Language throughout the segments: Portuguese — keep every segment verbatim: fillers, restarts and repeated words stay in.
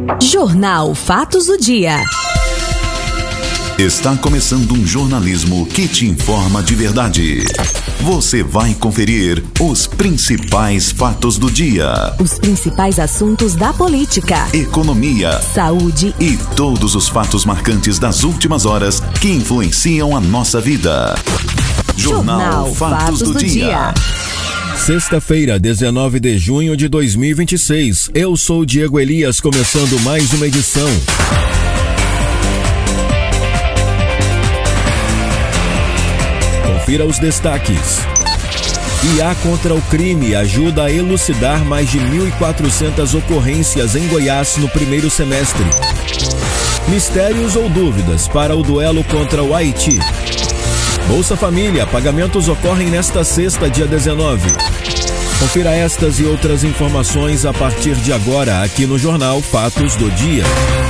Jornal Fatos do Dia. Está começando um jornalismo que te informa de verdade. Você vai conferir os principais fatos do dia. Os principais assuntos da política, economia, saúde e todos os fatos marcantes das últimas horas que influenciam a nossa vida. Jornal, Jornal Fatos, Fatos do, do Dia. dia. Sexta-feira, dezenove de junho de dois mil e vinte e seis. Eu sou Diego Elias, começando mais uma edição. Confira os destaques. I A contra o crime ajuda a elucidar mais de mil e quatrocentas ocorrências em Goiás no primeiro semestre. Mistérios ou dúvidas para o duelo contra o Haiti? Bolsa Família, pagamentos ocorrem nesta sexta, dia dezenove. Confira estas e outras informações a partir de agora aqui no Jornal Fatos do Dia.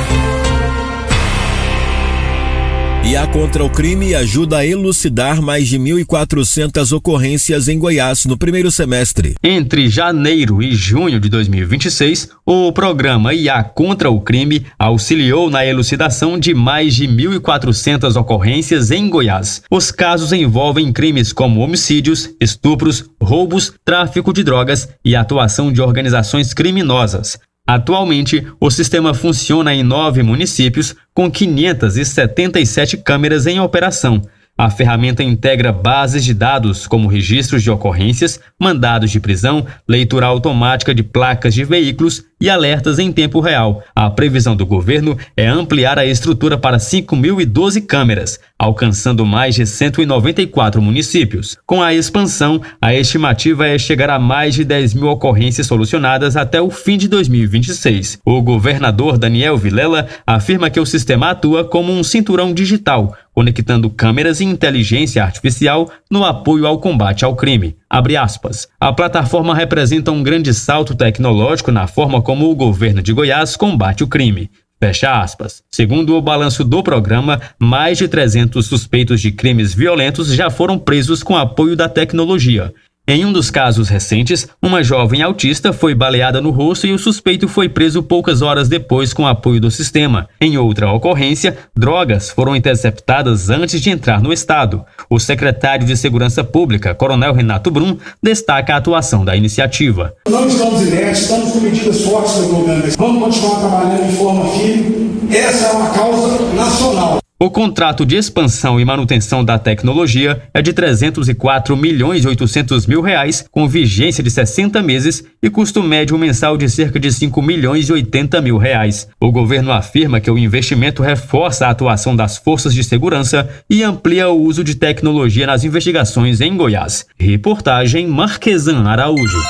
I A contra o crime ajuda a elucidar mais de mil e quatrocentas ocorrências em Goiás no primeiro semestre. Entre janeiro e junho de dois mil e vinte e seis, o programa I A contra o crime auxiliou na elucidação de mais de mil e quatrocentas ocorrências em Goiás. Os casos envolvem crimes como homicídios, estupros, roubos, tráfico de drogas e atuação de organizações criminosas. Atualmente, o sistema funciona em nove municípios, com quinhentas e setenta e sete câmeras em operação. A ferramenta integra bases de dados como registros de ocorrências, mandados de prisão, leitura automática de placas de veículos e alertas em tempo real. A previsão do governo é ampliar a estrutura para cinco mil e doze câmeras, alcançando mais de cento e noventa e quatro municípios. Com a expansão, a estimativa é chegar a mais de dez mil ocorrências solucionadas até o fim de dois mil e vinte e seis. O governador Daniel Vilela afirma que o sistema atua como um cinturão digital, conectando câmeras e inteligência artificial no apoio ao combate ao crime. Abre aspas. A plataforma representa um grande salto tecnológico na forma como o governo de Goiás combate o crime. Fecha aspas. Segundo o balanço do programa, mais de trezentos suspeitos de crimes violentos já foram presos com apoio da tecnologia. Em um dos casos recentes, uma jovem autista foi baleada no rosto e o suspeito foi preso poucas horas depois com apoio do sistema. Em outra ocorrência, drogas foram interceptadas antes de entrar no estado. O secretário de Segurança Pública, Coronel Renato Brum, destaca a atuação da iniciativa. Não estamos inertes, estamos com medidas fortes do governo. Vamos continuar trabalhando de forma firme. Essa é uma causa nacional. O contrato de expansão e manutenção da tecnologia é de trezentos e quatro milhões e oitocentos mil reais, com vigência de sessenta meses e custo médio mensal de cerca de cinco milhões e oitenta mil reais. O governo afirma que o investimento reforça a atuação das forças de segurança e amplia o uso de tecnologia nas investigações em Goiás. Reportagem Marquesan Araújo.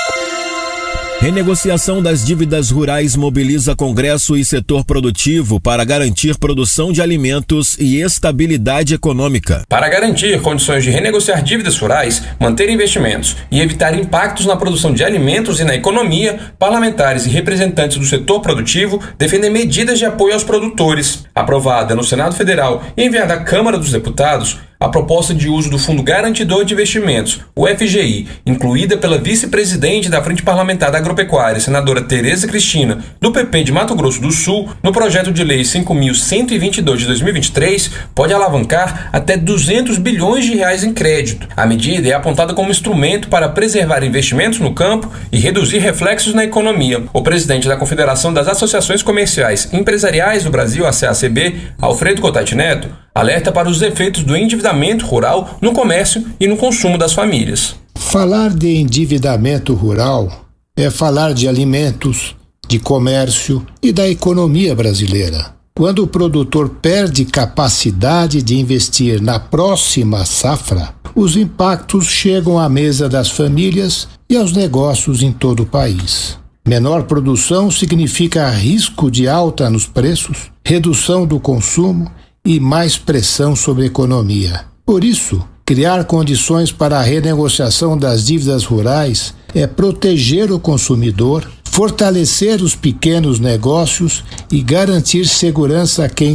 Renegociação das dívidas rurais mobiliza Congresso e setor produtivo para garantir produção de alimentos e estabilidade econômica. Para garantir condições de renegociar dívidas rurais, manter investimentos e evitar impactos na produção de alimentos e na economia, parlamentares e representantes do setor produtivo defendem medidas de apoio aos produtores. Aprovada no Senado Federal e enviada à Câmara dos Deputados, a proposta de uso do Fundo Garantidor de Investimentos, o F G I, incluída pela vice-presidente da Frente Parlamentar da Agropecuária, senadora Tereza Cristina, do P P de Mato Grosso do Sul, no projeto de lei cinco mil cento e vinte e dois de dois mil e vinte e três, pode alavancar até duzentos bilhões de reais em crédito. A medida é apontada como instrumento para preservar investimentos no campo e reduzir reflexos na economia. O presidente da Confederação das Associações Comerciais e Empresariais do Brasil, a C A C B, Alfredo Cotati Neto, alerta para os efeitos do endividamento rural no comércio e no consumo das famílias. Falar de endividamento rural é falar de alimentos, de comércio e da economia brasileira. Quando o produtor perde capacidade de investir na próxima safra, os impactos chegam à mesa das famílias e aos negócios em todo o país. Menor produção significa risco de alta nos preços, redução do consumo e mais pressão sobre a economia. Por isso, criar condições para a renegociação das dívidas rurais é proteger o consumidor, fortalecer os pequenos negócios e garantir segurança a quem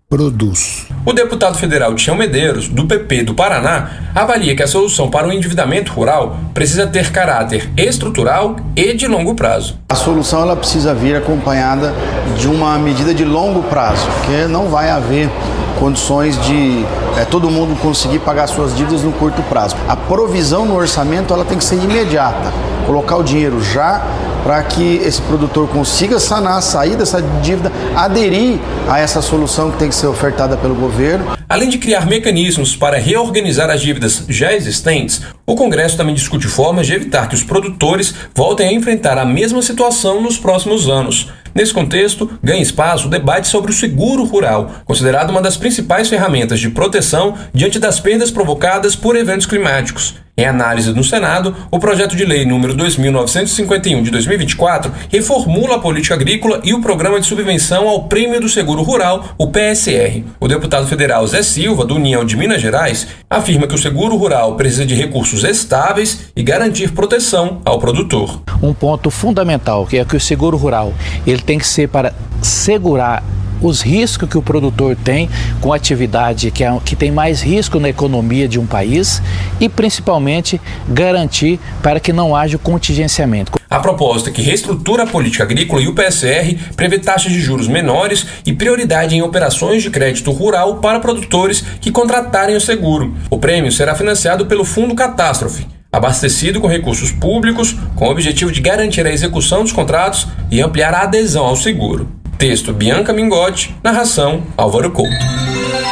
produz. O deputado federal Tião Medeiros, do P P do Paraná, avalia que a solução para o endividamento rural precisa ter caráter estrutural e de longo prazo. A solução ela precisa vir acompanhada de uma medida de longo prazo, porque não vai haver condições de é, todo mundo conseguir pagar suas dívidas no curto prazo. A provisão no orçamento ela tem que ser imediata, colocar o dinheiro já para que esse produtor consiga sanar, sair dessa dívida, aderir a essa solução que tem que ser ofertada pelo governo. Além de criar mecanismos para reorganizar as dívidas já existentes, o Congresso também discute formas de evitar que os produtores voltem a enfrentar a mesma situação nos próximos anos. Nesse contexto, ganha espaço o debate sobre o seguro rural, considerado uma das principais ferramentas de proteção diante das perdas provocadas por eventos climáticos. Em análise no Senado, o projeto de lei número dois mil novecentos e cinquenta e um de dois mil e vinte e quatro reformula a política agrícola e o programa de subvenção ao Prêmio do Seguro Rural, o P S R. O deputado federal Zé Silva, do União de Minas Gerais, afirma que o seguro rural precisa de recursos estáveis e garantir proteção ao produtor. Um ponto fundamental, que é que o seguro rural ele tem que ser para segurar os riscos que o produtor tem com a atividade que, é, que tem mais risco na economia de um país e principalmente garantir para que não haja contingenciamento. A proposta que reestrutura a política agrícola e o P S R prevê taxas de juros menores e prioridade em operações de crédito rural para produtores que contratarem o seguro. O prêmio será financiado pelo Fundo Catástrofe, abastecido com recursos públicos, com o objetivo de garantir a execução dos contratos e ampliar a adesão ao seguro. Texto Bianca Mingotti, narração Álvaro Couto.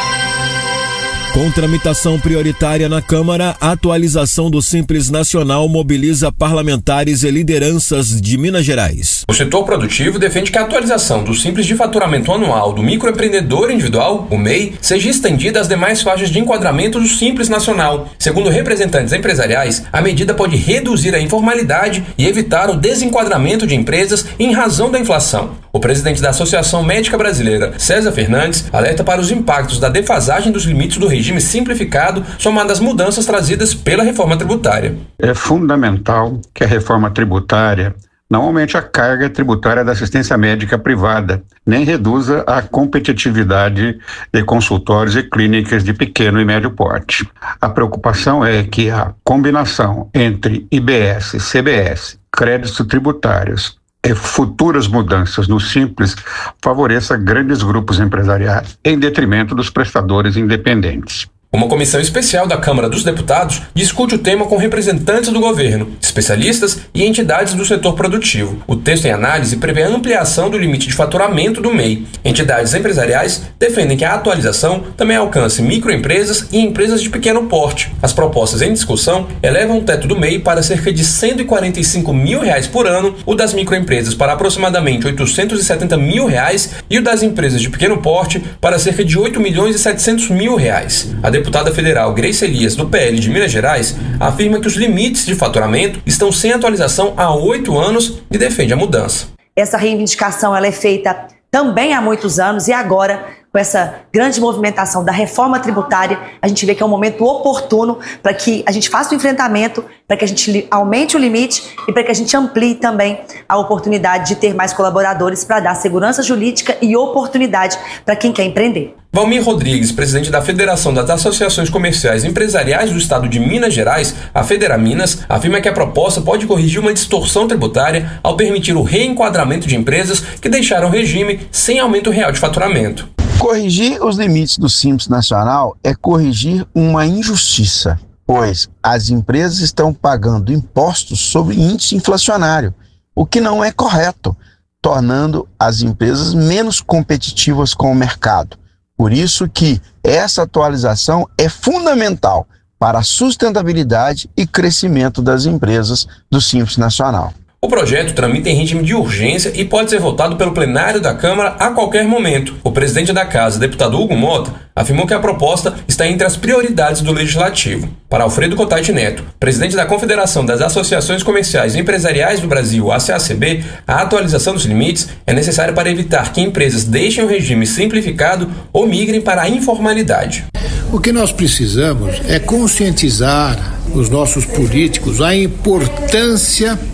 Com tramitação prioritária na Câmara, a atualização do Simples Nacional mobiliza parlamentares e lideranças de Minas Gerais. O setor produtivo defende que a atualização do Simples de Faturamento Anual do Microempreendedor Individual, o M E I, seja estendida às demais faixas de enquadramento do Simples Nacional. Segundo representantes empresariais, a medida pode reduzir a informalidade e evitar o desenquadramento de empresas em razão da inflação. O presidente da Associação Médica Brasileira, César Fernandes, alerta para os impactos da defasagem dos limites do regime simplificado, somado às mudanças trazidas pela reforma tributária. É fundamental que a reforma tributária não aumente a carga tributária da assistência médica privada, nem reduza a competitividade de consultórios e clínicas de pequeno e médio porte. A preocupação é que a combinação entre I B S, C B S, créditos tributários e futuras mudanças no Simples favoreça grandes grupos empresariais em detrimento dos prestadores independentes. Uma comissão especial da Câmara dos Deputados discute o tema com representantes do governo, especialistas e entidades do setor produtivo. O texto em análise prevê a ampliação do limite de faturamento do M E I. Entidades empresariais defendem que a atualização também alcance microempresas e empresas de pequeno porte. As propostas em discussão elevam o teto do M E I para cerca de cento e quarenta e cinco mil reais por ano, o das microempresas para aproximadamente oitocentos e setenta mil reais e o das empresas de pequeno porte para cerca de oito milhões e setecentos mil reais. A deputada federal Grace Elias, do P L de Minas Gerais, afirma que os limites de faturamento estão sem atualização há oito anos e defende a mudança. Essa reivindicação ela é feita também há muitos anos e agora, com essa grande movimentação da reforma tributária, a gente vê que é um momento oportuno para que a gente faça o enfrentamento, para que a gente aumente o limite e para que a gente amplie também a oportunidade de ter mais colaboradores para dar segurança jurídica e oportunidade para quem quer empreender. Valmir Rodrigues, presidente da Federação das Associações Comerciais e Empresariais do Estado de Minas Gerais, a Federaminas, afirma que a proposta pode corrigir uma distorção tributária ao permitir o reenquadramento de empresas que deixaram o regime sem aumento real de faturamento. Corrigir os limites do Simples Nacional é corrigir uma injustiça, pois as empresas estão pagando impostos sobre índice inflacionário, o que não é correto, tornando as empresas menos competitivas com o mercado. Por isso que essa atualização é fundamental para a sustentabilidade e crescimento das empresas do Simples Nacional. O projeto tramita em regime de urgência e pode ser votado pelo plenário da Câmara a qualquer momento. O presidente da Casa, deputado Hugo Mota, afirmou que a proposta está entre as prioridades do Legislativo. Para Alfredo Cotati Neto, presidente da Confederação das Associações Comerciais e Empresariais do Brasil, A C A C B, a atualização dos limites é necessária para evitar que empresas deixem o regime simplificado ou migrem para a informalidade. O que nós precisamos é conscientizar os nossos políticos a importância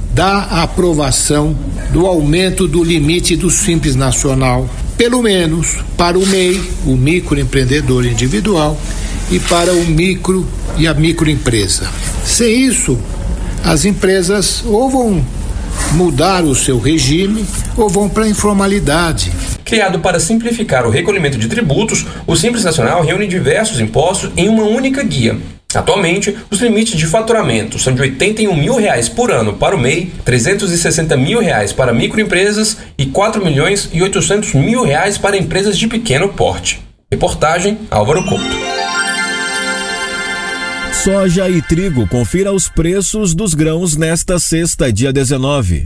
da aprovação do aumento do limite do Simples Nacional, pelo menos para o M E I, o microempreendedor individual, e para o micro e a microempresa. Sem isso, as empresas ou vão mudar o seu regime ou vão para a informalidade. Criado para simplificar o recolhimento de tributos, o Simples Nacional reúne diversos impostos em uma única guia. Atualmente, os limites de faturamento são de oitenta e um mil reais por ano para o M E I, trezentos e sessenta mil reais para microempresas e quatro milhões e oitocentos mil reais para empresas de pequeno porte. Reportagem Álvaro Couto. Soja e trigo, confira os preços dos grãos nesta sexta, dia dezenove.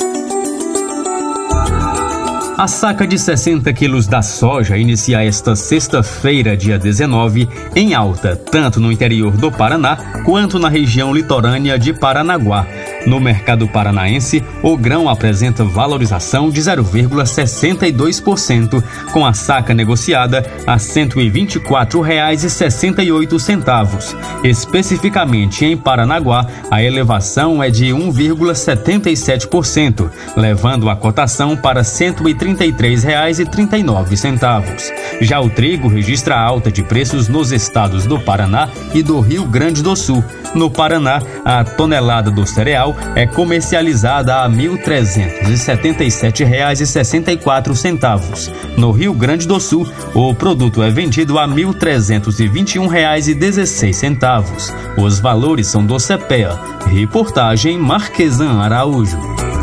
A saca de sessenta quilos da soja inicia esta sexta-feira, dia dezenove, em alta, tanto no interior do Paraná quanto na região litorânea de Paranaguá. No mercado paranaense, o grão apresenta valorização de zero vírgula sessenta e dois por cento, com a saca negociada a cento e vinte e quatro reais e sessenta e oito centavos. Especificamente em Paranaguá, a elevação é de um vírgula setenta e sete por cento, levando a cotação para cento e trinta e três reais e trinta e nove centavos. Já o trigo registra alta de preços nos estados do Paraná e do Rio Grande do Sul. No Paraná, a tonelada do cereal é comercializada a mil trezentos e setenta e sete reais e sessenta e quatro centavos. No Rio Grande do Sul, o produto é vendido a mil trezentos e vinte e um reais e dezesseis centavos. Os valores são do CEPEA. Reportagem Marquesan Araújo.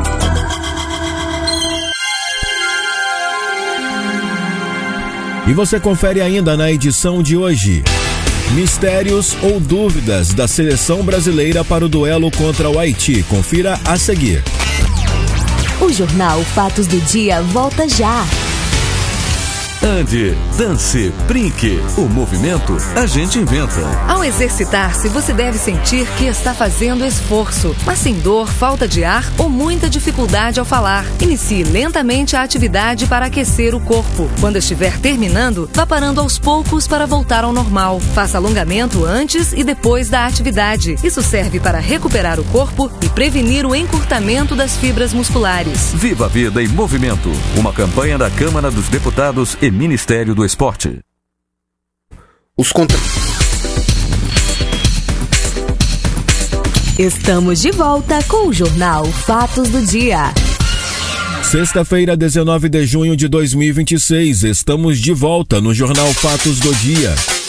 E você confere ainda na edição de hoje: mistérios ou dúvidas da seleção brasileira para o duelo contra o Haiti. Confira a seguir. O Jornal Fatos do Dia volta já. Ande, dance, brinque. O movimento a gente inventa. Ao exercitar-se, você deve sentir que está fazendo esforço, mas sem dor, falta de ar ou muita dificuldade ao falar. Inicie lentamente a atividade para aquecer o corpo. Quando estiver terminando, vá parando aos poucos para voltar ao normal. Faça alongamento antes e depois da atividade. Isso serve para recuperar o corpo e prevenir o encurtamento das fibras musculares. Viva a Vida em Movimento. Uma campanha da Câmara dos Deputados e Ministério do Esporte. Os contra... Estamos de volta com o Jornal Fatos do Dia. Sexta-feira, dezenove de junho de dois mil e vinte e seis. Estamos de volta no Jornal Fatos do Dia.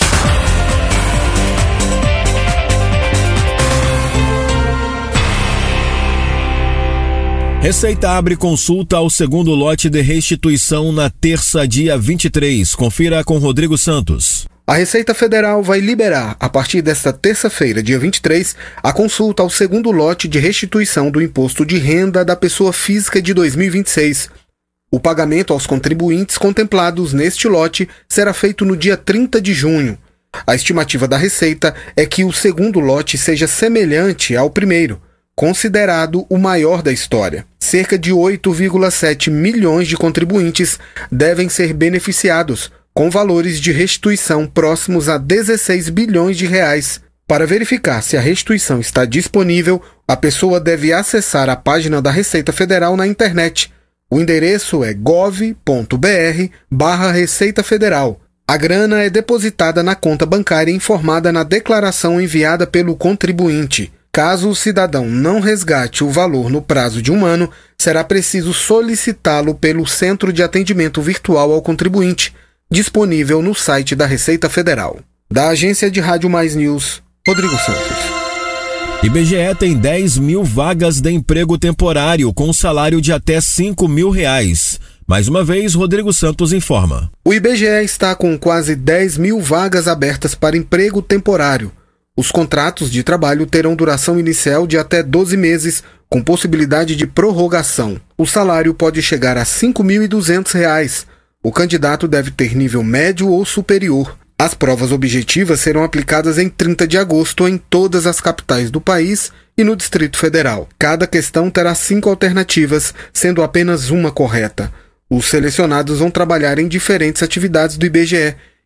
Receita abre consulta ao segundo lote de restituição na terça, dia vinte e três. Confira com Rodrigo Santos. A Receita Federal vai liberar, a partir desta terça-feira, dia vinte e três, a consulta ao segundo lote de restituição do Imposto de Renda da Pessoa Física de dois mil e vinte e seis. O pagamento aos contribuintes contemplados neste lote será feito no dia trinta de junho. A estimativa da Receita é que o segundo lote seja semelhante ao primeiro, considerado o maior da história. Cerca de oito vírgula sete milhões de contribuintes devem ser beneficiados, com valores de restituição próximos a dezesseis bilhões de reais. Para verificar se a restituição está disponível, a pessoa deve acessar a página da Receita Federal na internet. O endereço é gov ponto br barra Receita Federal. A grana é depositada na conta bancária informada na declaração enviada pelo contribuinte. Caso o cidadão não resgate o valor no prazo de um ano, será preciso solicitá-lo pelo Centro de Atendimento Virtual ao Contribuinte, disponível no site da Receita Federal. Da Agência de Rádio Mais News, Rodrigo Santos. I B G E tem dez mil vagas de emprego temporário com salário de até cinco mil reais. Mais uma vez, Rodrigo Santos informa. O I B G E está com quase dez mil vagas abertas para emprego temporário. Os contratos de trabalho terão duração inicial de até doze meses, com possibilidade de prorrogação. O salário pode chegar a cinco mil e duzentos reais. O candidato deve ter nível médio ou superior. As provas objetivas serão aplicadas em trinta de agosto em todas as capitais do país e no Distrito Federal. Cada questão terá cinco alternativas, sendo apenas uma correta. Os selecionados vão trabalhar em diferentes atividades do I B G E,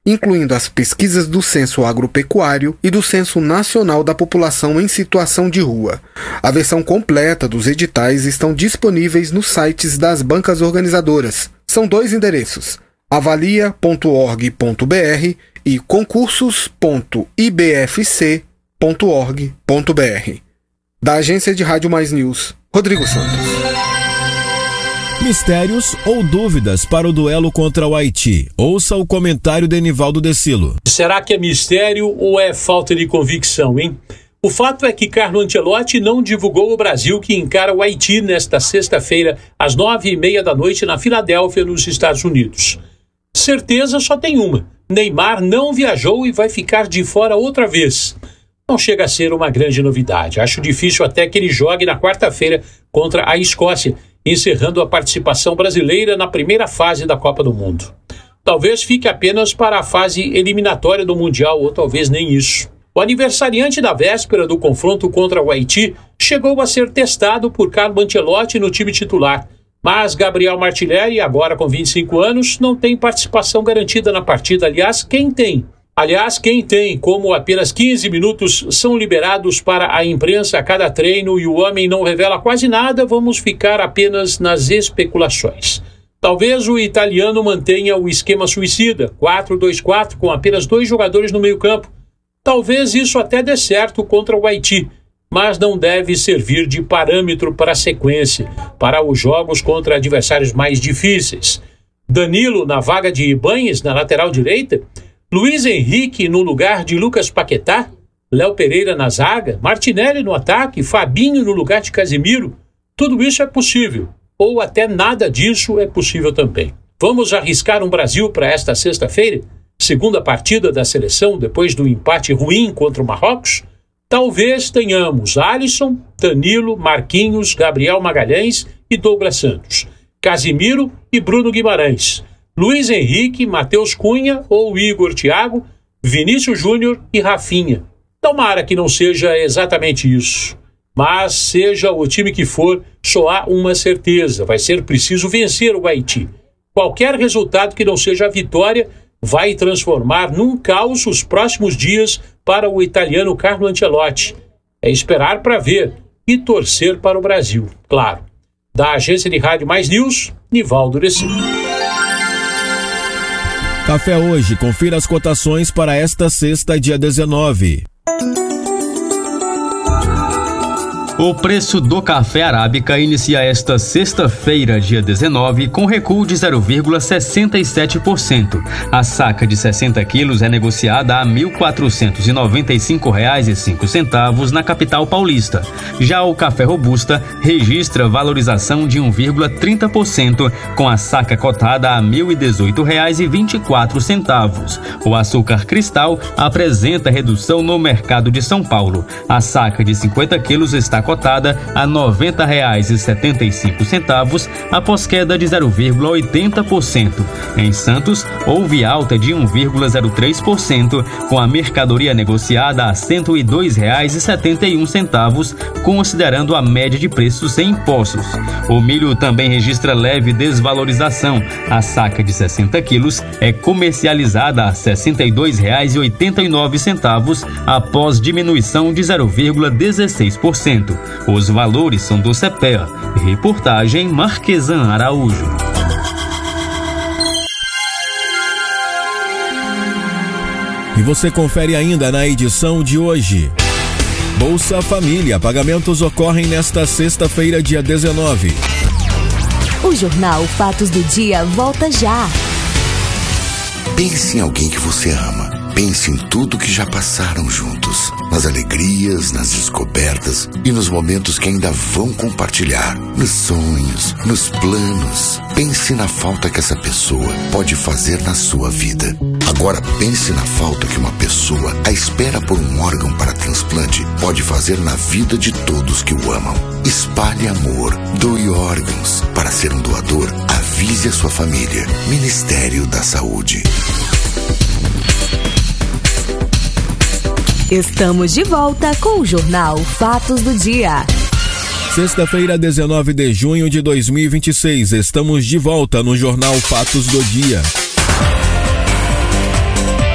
incluindo as pesquisas do Censo Agropecuário e do Censo Nacional da População em Situação de Rua. A versão completa dos editais estão disponíveis nos sites das bancas organizadoras. São dois endereços: avalia ponto org ponto br e concursos ponto i b f c ponto org ponto br. Da Agência de Rádio Mais News, Rodrigo Santos. Mistérios ou dúvidas para o duelo contra o Haiti? Ouça o comentário de Enivaldo Decilo. Será que é mistério ou é falta de convicção, hein? O fato é que Carlo Ancelotti não divulgou o Brasil que encara o Haiti nesta sexta-feira, às nove e meia da noite, na Filadélfia, nos Estados Unidos. Certeza só tem uma: Neymar não viajou e vai ficar de fora outra vez. Não chega a ser uma grande novidade. Acho difícil até que ele jogue na quarta-feira contra a Escócia, encerrando a participação brasileira na primeira fase da Copa do Mundo. Talvez fique apenas para a fase eliminatória do Mundial, ou talvez nem isso. O aniversariante da véspera do confronto contra o Haiti chegou a ser testado por Carlo Ancelotti no time titular, mas Gabriel Martinelli, agora com vinte e cinco anos, não tem participação garantida na partida. Aliás, quem tem? Aliás, quem tem, como apenas quinze minutos são liberados para a imprensa a cada treino e o homem não revela quase nada, vamos ficar apenas nas especulações. Talvez o italiano mantenha o esquema suicida, quatro dois quatro, com apenas dois jogadores no meio-campo. Talvez isso até dê certo contra o Haiti, mas não deve servir de parâmetro para a sequência, para os jogos contra adversários mais difíceis. Danilo na vaga de Ibañez na lateral direita, Luiz Henrique no lugar de Lucas Paquetá, Léo Pereira na zaga, Martinelli no ataque, Fabinho no lugar de Casemiro. Tudo isso é possível, ou até nada disso é possível também. Vamos arriscar um Brasil para esta sexta-feira? Segunda partida da seleção depois do empate ruim contra o Marrocos? Talvez tenhamos Alisson, Danilo, Marquinhos, Gabriel Magalhães e Douglas Santos, Casemiro e Bruno Guimarães, Luiz Henrique, Matheus Cunha ou Igor Thiago, Vinícius Júnior e Rafinha. Tomara que não seja exatamente isso, mas seja o time que for, só há uma certeza: vai ser preciso vencer o Haiti. Qualquer resultado que não seja a vitória vai transformar num caos os próximos dias para o italiano Carlo Ancelotti. É esperar para ver e torcer para o Brasil, claro. Da Agência de Rádio Mais News, Nivaldo Decilo. Café Hoje, confira as cotações para esta sexta, dia dezenove. O preço do café arábica inicia esta sexta-feira, dia dezenove, com recuo de zero vírgula sessenta e sete por cento. A saca de sessenta quilos é negociada a mil quatrocentos e noventa e cinco reais e cinco centavos na capital paulista. Já o café robusta registra valorização de um vírgula trinta por cento, com a saca cotada a mil e dezoito reais e vinte e quatro centavos. O açúcar cristal apresenta redução no mercado de São Paulo. A saca de cinquenta quilos está cotada a noventa reais e setenta e cinco centavos, após queda de zero vírgula oitenta por cento. Em Santos, houve alta de um vírgula zero três por cento, com a mercadoria negociada a cento e dois reais e setenta e um centavos, considerando a média de preços sem impostos. O milho também registra leve desvalorização. A saca de sessenta quilos é comercializada a sessenta e dois reais e oitenta e nove centavos, após diminuição de zero vírgula dezesseis por cento. Os valores são do CEPEA. Reportagem Marquesan Araújo. E você confere ainda na edição de hoje. Bolsa Família. Pagamentos ocorrem nesta sexta-feira, dia dezenove. O Jornal Fatos do Dia volta já. Pense em alguém que você ama. Pense em tudo que já passaram juntos, nas alegrias, nas descobertas e nos momentos que ainda vão compartilhar, nos sonhos, nos planos. Pense na falta que essa pessoa pode fazer na sua vida. Agora pense na falta que uma pessoa, à espera por um órgão para transplante, pode fazer na vida de todos que o amam. Espalhe amor, doe órgãos. Para ser um doador, avise a sua família. Ministério da Saúde. Estamos de volta com o Jornal Fatos do Dia. Sexta-feira, dezenove de junho de dois mil e vinte e seis. Estamos de volta no Jornal Fatos do Dia.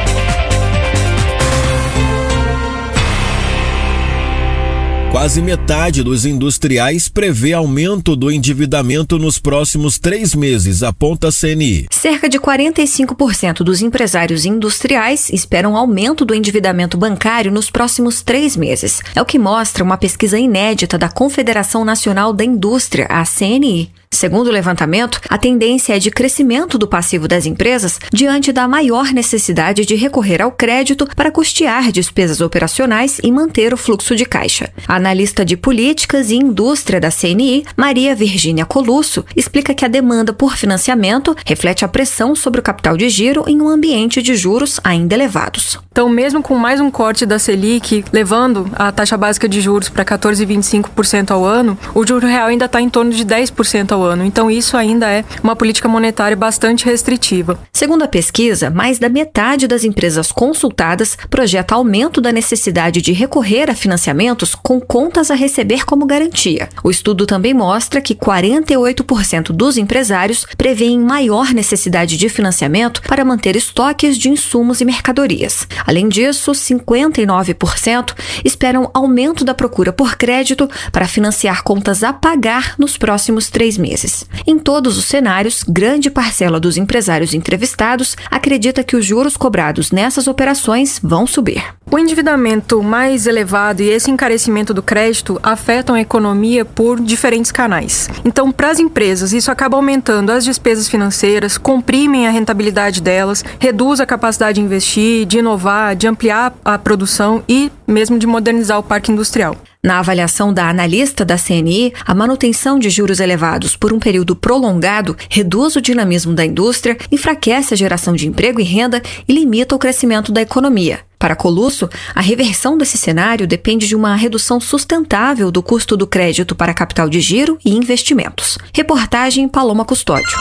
Quase metade dos industriais prevê aumento do endividamento nos próximos três meses, aponta a C N I. Cerca de quarenta e cinco por cento dos empresários industriais esperam aumento do endividamento bancário nos próximos três meses. É o que mostra uma pesquisa inédita da Confederação Nacional da Indústria, a C N I. Segundo o levantamento, a tendência é de crescimento do passivo das empresas diante da maior necessidade de recorrer ao crédito para custear despesas operacionais e manter o fluxo de caixa. A analista de políticas e indústria da C N I, Maria Virgínia Colusso, explica que a demanda por financiamento reflete a pressão sobre o capital de giro em um ambiente de juros ainda elevados. Então, mesmo com mais um corte da Selic, levando a taxa básica de juros para quatorze vírgula vinte e cinco por cento ao ano, o juro real ainda está em torno de dez por cento ao ano. Então, isso ainda é uma política monetária bastante restritiva. Segundo a pesquisa, mais da metade das empresas consultadas projeta aumento da necessidade de recorrer a financiamentos com contas a receber como garantia. O estudo também mostra que quarenta e oito por cento dos empresários prevêem maior necessidade de financiamento para manter estoques de insumos e mercadorias. Além disso, cinquenta e nove por cento esperam aumento da procura por crédito para financiar contas a pagar nos próximos três meses. Em todos os cenários, grande parcela dos empresários entrevistados acredita que os juros cobrados nessas operações vão subir. O endividamento mais elevado e esse encarecimento do crédito afetam a economia por diferentes canais. Então, para as empresas, isso acaba aumentando as despesas financeiras, comprimem a rentabilidade delas, reduz a capacidade de investir, de inovar, de ampliar a produção e mesmo de modernizar o parque industrial. Na avaliação da analista da C N I, a manutenção de juros elevados por um período prolongado reduz o dinamismo da indústria, enfraquece a geração de emprego e renda e limita o crescimento da economia. Para Colusso, a reversão desse cenário depende de uma redução sustentável do custo do crédito para capital de giro e investimentos. Reportagem Paloma Custódio.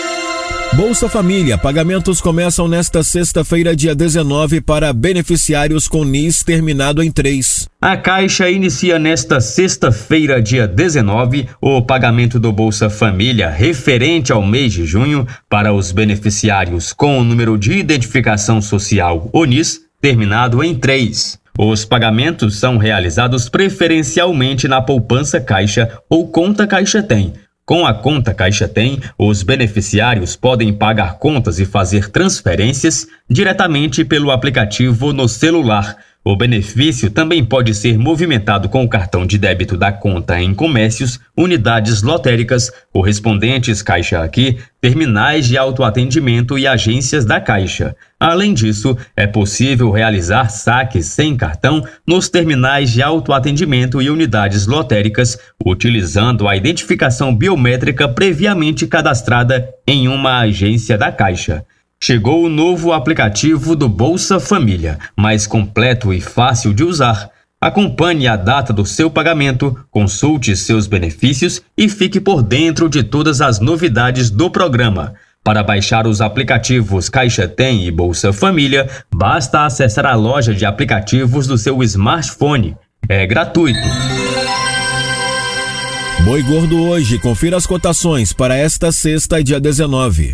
Bolsa Família. Pagamentos começam nesta sexta-feira, dia dezenove, para beneficiários com N I S terminado em três. A Caixa inicia nesta sexta-feira, dia dezenove, o pagamento do Bolsa Família referente ao mês de junho para os beneficiários com o número de identificação social, o N I S, terminado em três. Os pagamentos são realizados preferencialmente na poupança Caixa ou conta Caixa Tem. Com a conta Caixa Tem, os beneficiários podem pagar contas e fazer transferências diretamente pelo aplicativo no celular. O benefício também pode ser movimentado com o cartão de débito da conta em comércios, unidades lotéricas, correspondentes Caixa Aqui, terminais de autoatendimento e agências da Caixa. Além disso, é possível realizar saques sem cartão nos terminais de autoatendimento e unidades lotéricas, utilizando a identificação biométrica previamente cadastrada em uma agência da Caixa. Chegou o novo aplicativo do Bolsa Família, mais completo e fácil de usar. Acompanhe a data do seu pagamento, consulte seus benefícios e fique por dentro de todas as novidades do programa. Para baixar os aplicativos Caixa Tem e Bolsa Família, basta acessar a loja de aplicativos do seu smartphone. É gratuito. Boi Gordo hoje. Confira as cotações para esta sexta, dia dezenove.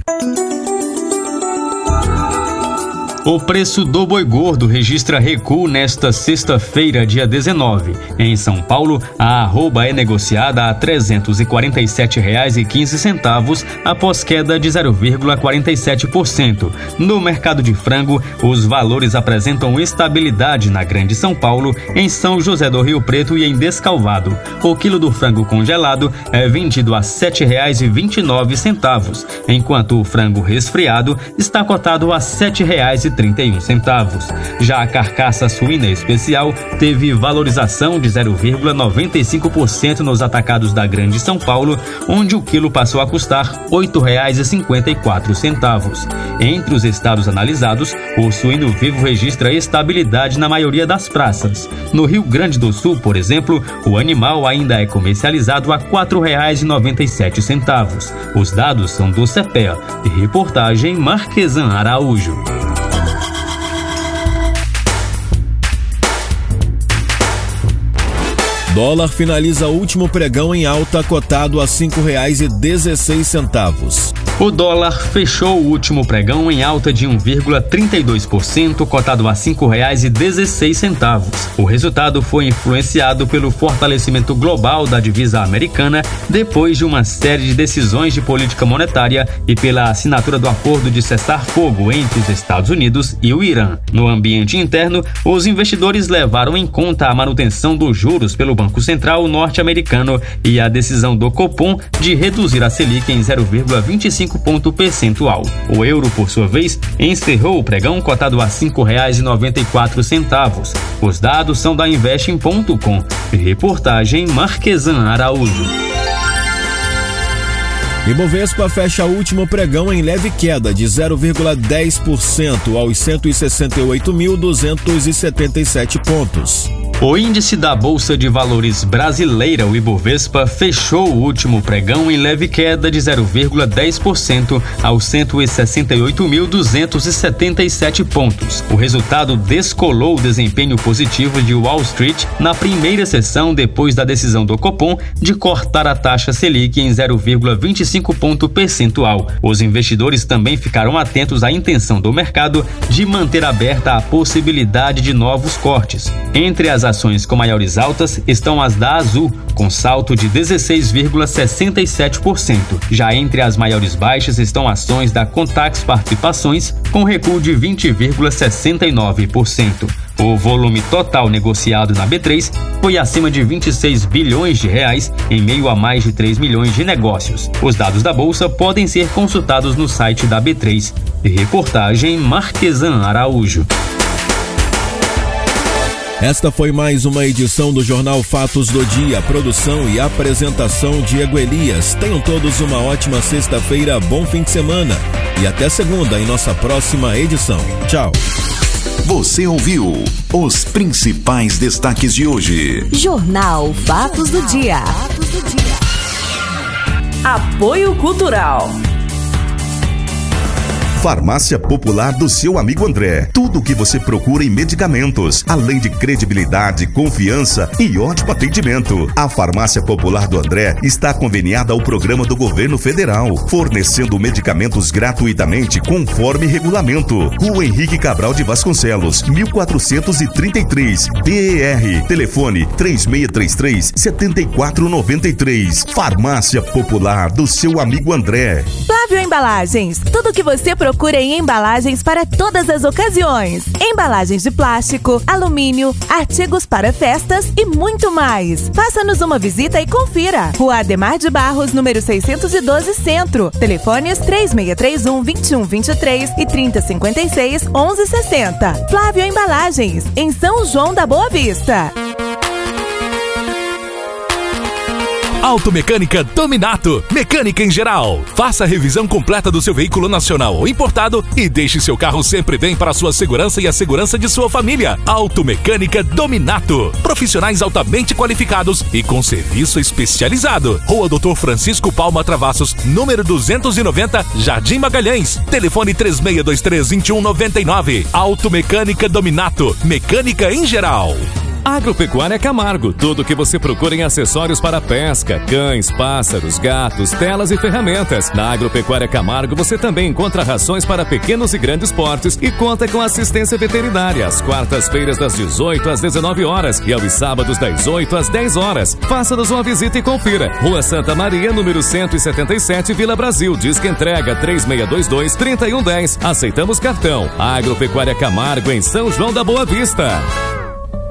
O preço do boi gordo registra recuo nesta sexta-feira, dia dezenove. Em São Paulo, a arroba é negociada a trezentos e quarenta e sete reais e quinze centavos após queda de zero vírgula quarenta e sete por cento. No mercado de frango, os valores apresentam estabilidade na Grande São Paulo, em São José do Rio Preto e em Descalvado. O quilo do frango congelado é vendido a sete reais e vinte e nove centavos, enquanto o frango resfriado está cotado a sete reais e trinta e um centavos. Já a carcaça suína especial teve valorização de zero vírgula noventa e cinco por cento nos atacados da Grande São Paulo, onde o quilo passou a custar oito reais e cinquenta e quatro centavos. Entre os estados analisados, o suíno vivo registra estabilidade na maioria das praças. No Rio Grande do Sul, por exemplo, o animal ainda é comercializado a quatro reais e noventa e sete centavos. Os dados são do CEPEA. E reportagem Marquesan Araújo. Dólar finaliza o último pregão em alta, cotado a cinco reais e dezesseis centavos. O dólar fechou o último pregão em alta de um vírgula trinta e dois por cento, cotado a cinco reais e dezesseis centavos. O resultado foi influenciado pelo fortalecimento global da divisa americana depois de uma série de decisões de política monetária e pela assinatura do acordo de cessar-fogo entre os Estados Unidos e o Irã. No ambiente interno, os investidores levaram em conta a manutenção dos juros pelo Banco Central norte-americano e a decisão do Copom de reduzir a Selic em zero vírgula vinte e cinco ponto percentual. O euro, por sua vez, encerrou o pregão cotado a cinco reais e noventa e quatro centavos. Os dados são da Investing ponto com. Reportagem Marquesan Araújo. Ibovespa fecha o último pregão em leve queda de zero vírgula dez por cento aos cento e sessenta e oito mil duzentos e setenta e sete pontos. O índice da Bolsa de Valores brasileira, o Ibovespa, fechou o último pregão em leve queda de zero vírgula dez por cento aos cento e sessenta e oito mil duzentos e setenta e sete pontos. O resultado descolou o desempenho positivo de Wall Street na primeira sessão depois da decisão do Copom de cortar a taxa Selic em zero vírgula vinte e cinco ponto percentual. Os investidores também ficaram atentos à intenção do mercado de manter aberta a possibilidade de novos cortes. Entre as ações com maiores altas estão as da Azul, com salto de dezesseis vírgula sessenta e sete por cento. Já entre as maiores baixas estão ações da Contax Participações, com recuo de vinte vírgula sessenta e nove por cento. O volume total negociado na B três foi acima de vinte e seis bilhões de reais, em meio a mais de três milhões de negócios. Os dados da bolsa podem ser consultados no site da B três. Reportagem Marquesan Araújo. Esta foi mais uma edição do Jornal Fatos do Dia. Produção e apresentação Diego Elias. Tenham todos uma ótima sexta-feira, bom fim de semana e até segunda em nossa próxima edição. Tchau. Você ouviu os principais destaques de hoje. Jornal Fatos do Dia. Apoio Cultural. Farmácia Popular do seu amigo André. Tudo o que você procura em medicamentos, além de credibilidade, confiança e ótimo atendimento. A Farmácia Popular do André está conveniada ao programa do governo federal, fornecendo medicamentos gratuitamente conforme regulamento. Rua Henrique Cabral de Vasconcelos, mil quatrocentos e trinta e três, D E R. Telefone três seis três três, sete quatro nove três. Farmácia Popular do seu amigo André. Flávio Embalagens. Tudo o que você procura Procure em embalagens para todas as ocasiões. Embalagens de plástico, alumínio, artigos para festas e muito mais. Faça-nos uma visita e confira. Rua Ademar de Barros, número seiscentos e doze, Centro. Telefones três seis três um, dois um dois três e trinta cinquenta e seis, onze sessenta. Flávio Embalagens, em São João da Boa Vista. Automecânica Dominato, mecânica em geral. Faça a revisão completa do seu veículo nacional ou importado e deixe seu carro sempre bem para a sua segurança e a segurança de sua família. Automecânica Dominato, profissionais altamente qualificados e com serviço especializado. Rua doutor Francisco Palma Travassos, número duzentos e noventa, Jardim Magalhães. Telefone três seis dois três, dois um nove nove. Automecânica Dominato, mecânica em geral. Agropecuária Camargo, tudo o que você procura em acessórios para pesca, cães, pássaros, gatos, telas e ferramentas. Na Agropecuária Camargo você também encontra rações para pequenos e grandes portes e conta com assistência veterinária às quartas-feiras das dezoito às dezenove horas e aos sábados das oito às dez horas. Faça-nos uma visita e confira. Rua Santa Maria, número cento e setenta e sete, Vila Brasil. Disque entrega três seis dois dois, três um um zero. Aceitamos cartão. Agropecuária Camargo em São João da Boa Vista.